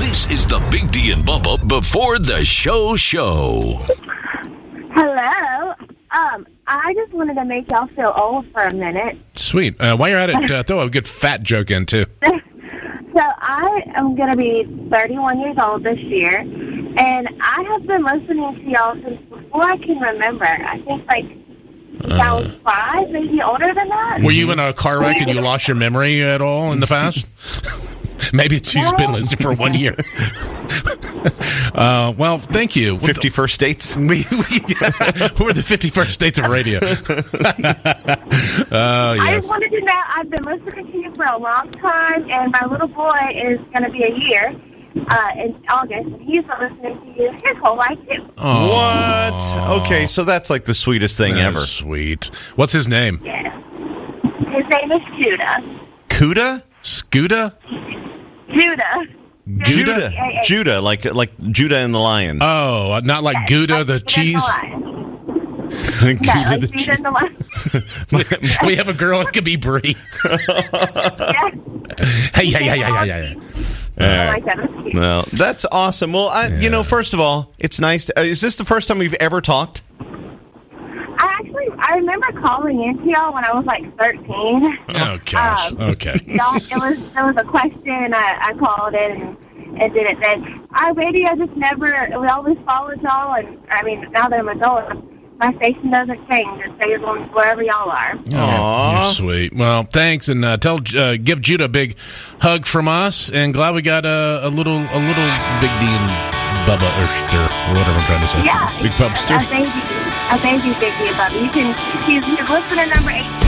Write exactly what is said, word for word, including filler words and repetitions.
This is the Big D and Bubba before the show show. Hello. Um, I just wanted to make y'all feel old for a minute. Sweet. Uh, while you're at it, uh, throw a good fat joke in, too. So I am going to be thirty-one years old this year, and I have been listening to y'all since before I can remember. I think, like, uh, I was five, maybe older than that. Were you in a car wreck and you lost your memory at all in the past? Maybe it's you've been listening for one year. uh, well, thank you. fifty-first States? We, we, we're the fifty-first States of radio. uh, yes. I just wanted to know, I've been listening to you for a long time, and my little boy is going to be a year uh, in August, and he's been listening to you his whole life, too. Aww. What? Okay, so that's like the sweetest thing That's ever. Sweet. What's his name? Yeah. His name is Judah. Cuda? Scooter? Judah. Judah. Judah, Judah like like Judah and the Lion. Oh, not like Gouda the cheese? Gouda no, the cheese. cheese. we, we have a girl that could be Brie. Yeah. Hey, hey, hey, hey, hey, hey. All right. Well, that's awesome. Well, I, Yeah. you know, first of all, it's nice. To, uh, is this the first time we've ever talked? I actually, I remember calling into y'all when I was like thirteen. Oh, gosh. Um, Okay. Y'all, it was there was a question. I, I called in and, and did it. Then our radio just never. We always followed y'all, and I mean now that I'm adult, my station doesn't change. It stays on wherever y'all are. Aww. You're sweet. Well, thanks, and uh, tell uh, give Judah a big hug from us, and glad we got a, a little a little Big D and Bubba or Stir, or whatever I'm trying to say. Yeah, Big Pubster. A baby, a baby Big D and Bubba. You can. He's, he's listener number eighteen.